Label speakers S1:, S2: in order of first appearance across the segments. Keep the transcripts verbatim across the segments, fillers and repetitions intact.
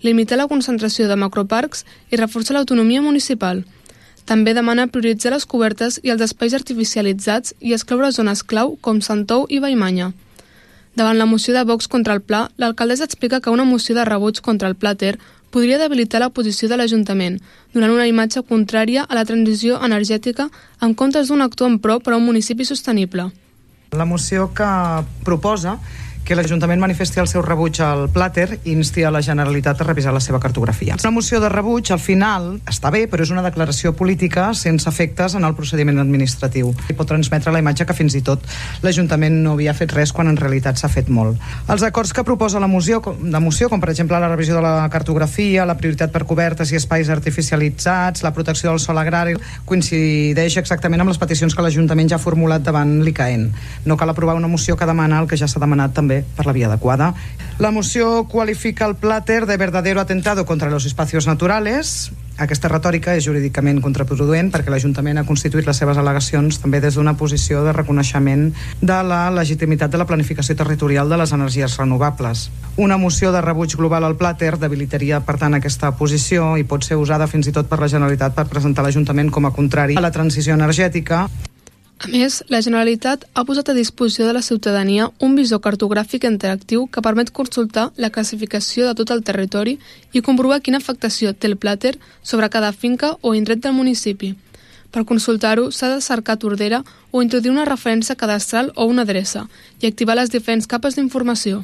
S1: limitar la concentració de macroparcs i reforçar l'autonomia municipal. També demana prioritzar les cobertes i els espais artificialitzats i excloure zones clau com Sant Tou i Vallmanya. Davant la moció de Vox contra el pla, l'alcaldessa explica que una moció de rebuig contra el Pla Ter podria debilitar la posició de l'Ajuntament, donant una imatge contrària a la transició energètica en comptes d'un actor en pro per a un municipi sostenible.
S2: La moció que proposa que l'Ajuntament manifesti el seu rebuig al Pla Ter i insti a la Generalitat a revisar la seva cartografia. Una moció de rebuig, al final, està bé, però és una declaració política sense efectes en el procediment administratiu. I pot transmetre la imatge que fins i tot l'Ajuntament no havia fet res quan en realitat s'ha fet molt. Els acords que proposa la moció, de moció, com per exemple la revisió de la cartografia, la prioritat per cobertes i espais artificialitzats, la protecció del sòl agrari, coincideix exactament amb les peticions que l'Ajuntament ja ha formulat davant l'I C A E N. No cal aprovar una moció que demana el que ja s'ha demanat també per la via adequada. La moció qualifica el Pla Ter de verdadero atentado contra los espacios naturales. Aquesta retòrica és jurídicament contraproduent perquè l'Ajuntament ha constituït les seves al·legacions també des d'una posició de reconeixement de la legitimitat de la planificació territorial de les energies renovables. Una moció de rebuig global al Pla Ter debilitaria, per tant, aquesta posició i pot ser usada fins i tot per la Generalitat per presentar l'Ajuntament com a contrari a la transició energètica.
S1: A més, la Generalitat ha posat a disposició de la ciutadania un visor cartogràfic interactiu que permet consultar la classificació de tot el territori i comprovar quina afectació té el Pla Ter sobre cada finca o indret del municipi. Per consultar-ho, s'ha de cercar Tordera o introduir una referència cadastral o una adreça i activar les diferents capes d'informació.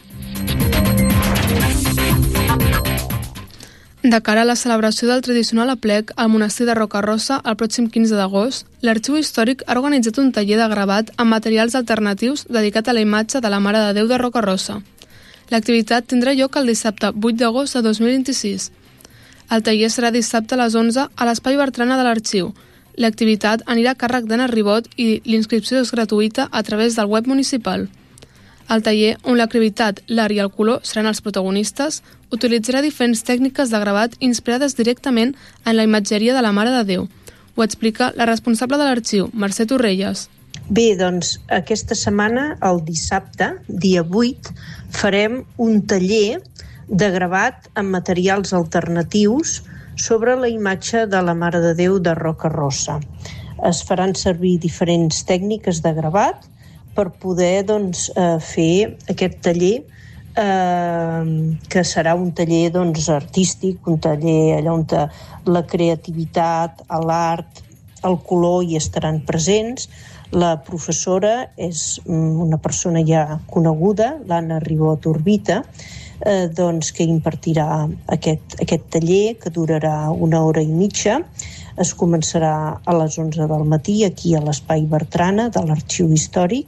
S1: De cara a la celebració del tradicional aplec al monestir de Rocarossa el pròxim quinze d'agost, l'Arxiu Històric ha organitzat un taller de gravat amb materials alternatius dedicat a la imatge de la Mare de Déu de Rocarossa. L'activitat tindrà lloc el dissabte vuit d'agost de dos mil vint-i-sis. El taller serà dissabte a les onze a l'Espai Bertrana de l'Arxiu. L'activitat anirà a càrrec d'Anna Ribot i l'inscripció és gratuïta a través del web municipal. El taller, on l'activitat, l'art i el color seran els protagonistes, utilitzarà diferents tècniques de gravat inspirades directament en la imatgeria de la Mare de Déu. Ho explica la responsable de l'arxiu, Mercè Torrelles.
S3: Bé, doncs, aquesta setmana, el dissabte, dia vuit, farem un taller de gravat amb materials alternatius sobre la imatge de la Mare de Déu de Rocarossa. Es faran servir diferents tècniques de gravat per poder doncs, eh, fer aquest taller, eh, que serà un taller doncs, artístic, un taller allà on la creativitat, l'art, el color hi estaran presents. La professora és una persona ja coneguda, l'Anna Ribot Urbita, eh, doncs, que impartirà aquest, aquest taller, que durarà una hora i mitja. Es començarà a les onze del matí aquí a l'Espai Bertrana de l'Arxiu Històric.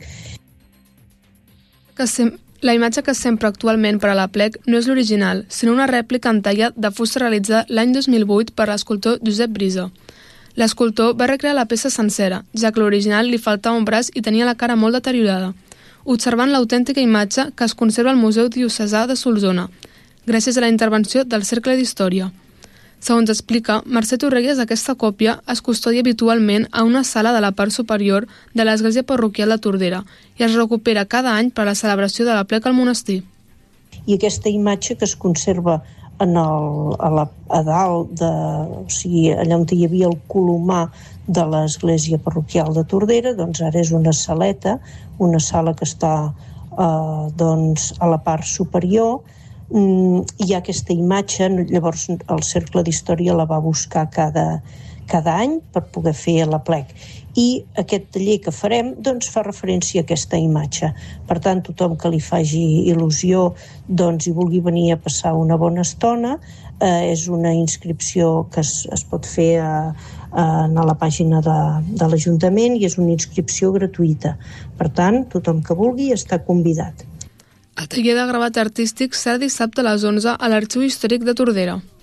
S1: Que sem- la imatge que sempre actualment per a l'aplec no és l'original, sinó una rèplica en talla de fusta realitzada l'any dos mil vuit per l'escultor Josep Brisa. L'escultor va recrear la peça sencera, ja que l'original li faltava un braç i tenia la cara molt deteriorada, observant l'autèntica imatge que es conserva al Museu Diocesà de Solsona, gràcies a la intervenció del Cercle d'Història. Segons explica, Mercè Torrelles, aquesta còpia es custodia habitualment a una sala de la part superior de l'església parroquial de Tordera i es recupera cada any per a la celebració de l'aplec al monestir.
S3: I aquesta imatge que es conserva en el, a, la, a dalt, de, o sigui, allà on hi havia el colomar de l'església parroquial de Tordera, doncs ara és una saleta, una sala que està eh, doncs, a la part superior. Hi ha aquesta imatge, llavors el Cercle d'Història la va buscar cada, cada any per poder fer l'aplec. I aquest taller que farem doncs, fa referència a aquesta imatge. Per tant, tothom que li faci il·lusió doncs, i vulgui venir a passar una bona estona, eh, és una inscripció que es, es pot fer a, a, a la pàgina de, de l'Ajuntament i és una inscripció gratuïta. Per tant, tothom que vulgui està convidat.
S1: El taller de gravat artístic serà dissabte a les onze a l'Arxiu Històric de Tordera.